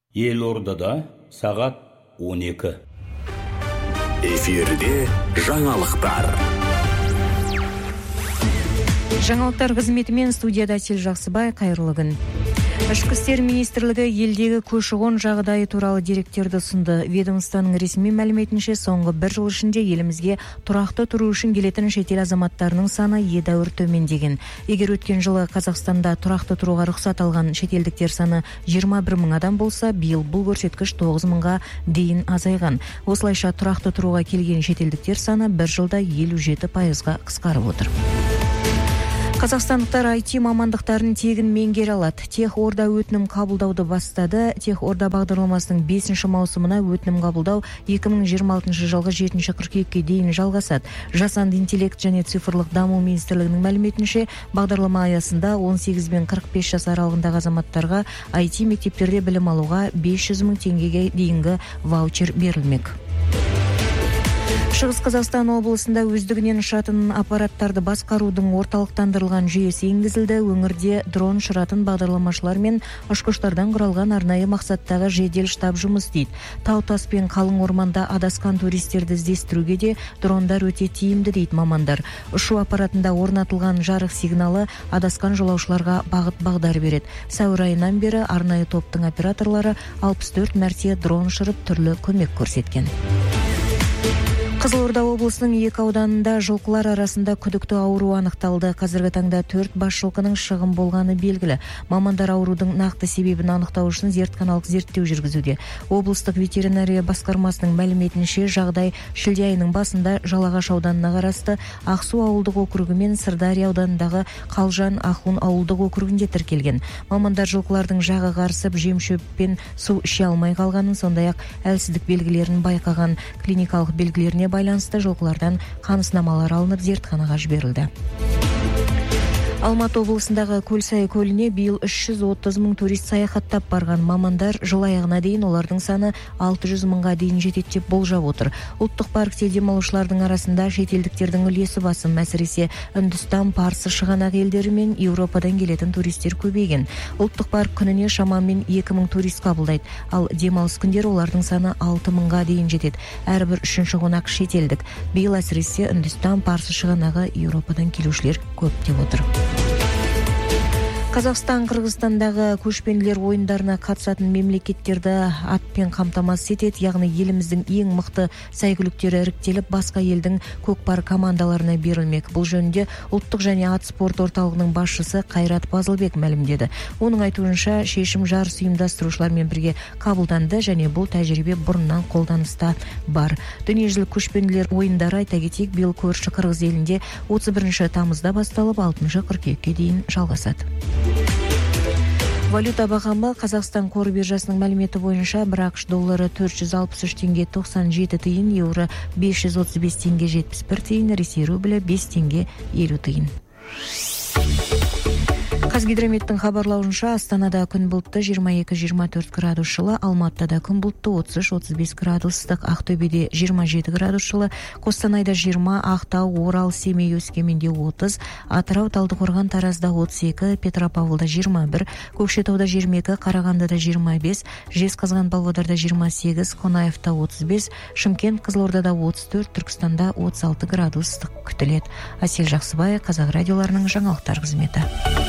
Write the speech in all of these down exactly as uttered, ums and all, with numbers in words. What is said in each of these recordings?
Елордада сағат он екі. Эфирде жаңалықтар. Жаңалықтар қызметімен студияда Сел Жақсыбай, қайырлы күн. Ішкі істер министрлігі елдегі көші-қон жағдайы туралы деректерді ұсынды. Ведомствоның ресми мәліметінше, соңғы бір жыл ішінде елімізге тұрақты тұру үшін келетін шетел азаматтарының саны едәуір төмендеген. Егер өткен жылы Қазақстанда тұрақты тұруға рұқсат алған шетелдіктер саны жиырма бір мың адам болса, биыл бұл көрсеткіш тоғыз мыңға дейін азайған. Осылайша тұрақты тұруға келген шетелдіктер саны бір жылда елу жеті пайызға қысқарып отыр. Қазақстандықтар ай ти мамандықтарын тегін меңгере алады. Техорда өтінім қабылдауды бастады. Техорда бағдарламасының бесінші маусымына өтінім қабылдау екі мың жиырма алтыншы жылғы жетінші қыркүйекке дейін жалғасады. Жасанды интеллект және цифрлық даму министрлігінің мәліметінше, бағдарлама аясында он сегіз бен қырық бес жас аралығындағы азаматтарға ай ти мектептерде білім алуға бес жүз мың теңгеге дейінгі ваучер берілмек. Шығыс Қазақстан облысында өздігінен ұшатын аппараттарды басқарудың орталықтандырылған жүйесі енгізілді. Өңірде дрон ұшыратын бағдарламашылар мен ұшқыштардан құралған арнайы мақсаттағы жедел штаб жұмыс істейді. Тау-тас пен қалың орманда адасқан туристерді іздестіруге де дрондар өте тиімді дейді мамандар. Ұшу аппаратында орнатылған жарық сигналы адасқан жолаушыларға бағыт-бағдар береді. Сәуір айынан бері арнайы топтың операторлары алпыс төрт мәрте дрон ұшырып түрлі көмек көрсеткен. Қызылорда облысының екі ауданында жылқылар арасында күдікті ауру анықталды. Қазіргі таңда төрт бас жылқының шығын болғаны белгілі. Мамандар аурудың нақты себебін анықтау үшін зертханалық зерттеу жүргізуде. Облыстық ветеринария басқармасының мәліметінше, жағдай шілде айының басында Жалағаш ауданына қарасты Ақсу ауылдық округі мен Сырдария ауданындағы Қалжан Ахун ауылдық округінде тіркелген. Мамандар жылқылардың жағы қарысып, жем-шөп пен су іше алмай қалғанын, сондай-ақ әлсіздік белгілерін байқаған. Клиникалық белгілеріне байланысты жылқылардан қан сынамалар алынып зертханаға жіберілді. Алматы облысындағы Көлсай көліне биыл үш жүз отыз мың турист саяхаттап барған. Мамандар жыл аяғына дейін олардың саны алты жүз мыңға дейін жетеді деп болжап отыр. Ұлттық паркте демалушылардың арасында шетелдіктердің үлесі басым, әсіресе Үндістан, Парсы, шығанақ елдері мен Еуропадан келетін туристер көбейген. Ұлттық парк күніне шамамен екі мың турист қабылдайды, ал демалыс күндері олардың саны алты мыңға дейін жетеді. Әрбір үшінші қонақ шетелдік. Биыл әсіресе Үндістан, Парсы, шығанағы Еуропадан келушілер көп деп отыр. Қазақстан Қырғызстандағы көшпенділер ойындарына қатысатын мемлекеттерді атпен қамтамасыз етеді, яғни еліміздің ең мықты сәйгүліктері іріктеліп, басқа елдің көкпар командаларына берілмек. Бұл жөнінде ұлттық және ат спорт орталығының басшысы Қайрат Базылбек мәлімдеді. Оның айтуынша, шешім жарыс ұйымдастырушылармен бірге қабылданды және бұл тәжірибе бұрыннан қолданыста бар. Дүниежүзілік көшпенділер ойындары, айта кетейік, биыл көрші Қырғыз елінде отыз бірінші тамызда басталып, алтыншы қыркүйекке дейін жалғасады. Валюта бағамы Қазақстан қор биржасының мәліметі бойынша бір ақш доллары төрт жүз алпыс үш теңге тоқсан жеті тиын, еуро бес жүз отыз бес теңге жетпіс бір тиын, Ресей рублі бес теңге елу тиын. Қазгидрометтің хабарлауынша, Астанада күн бұлтты жиырма екі жиырма төрт градус жылы, Алматыда күн бұлтты отыз үш отыз бес градус ыстық, Ақтөбеде жиырма жеті градус жылы, Қостанайда жиырма, Ақтау, Орал, Семей, Өскеменде отыз, Атырау, Талдықорған, Таразда отыз екі, Петропавлда жиырма бір, Көкшетауда жиырма екі, Қарағандыда жиырма бес, Жезқазған, Павлодарда жиырма сегіз, Қонаевта отыз бес, Шымкент, Қызылордада отыз төрт, Түркістанда отыз алты градус ыстық күтіледі. Асел Жақсыбай, Қазақ радиоларының жаңалықтар қызметі.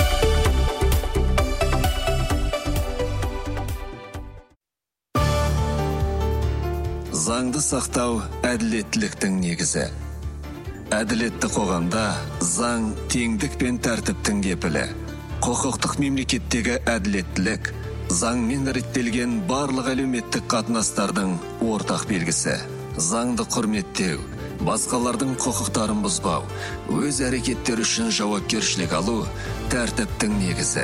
Заңды сақтау әділеттіліктің негізі. Әділетті қоғамда заң теңдік пен тәртіптің кепілі. Құқықтық мемлекеттегі әділеттілік заңмен реттелген барлық әлеуметтік қатынастардың ортақ белгісі. Заңды құрметтеу, басқалардың құқықтарын бұзбау, өз әрекеттер үшін жауапкершілік алу тәртіптің негізі.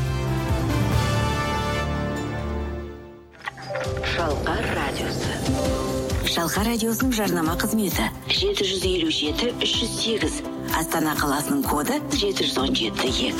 Шалқар радиосы. Шалқар радиосының жарнама қызметі жеті жүз елу жеті үш жүз сегіз. Астана қаласының коды жеті жүз он жеті екі.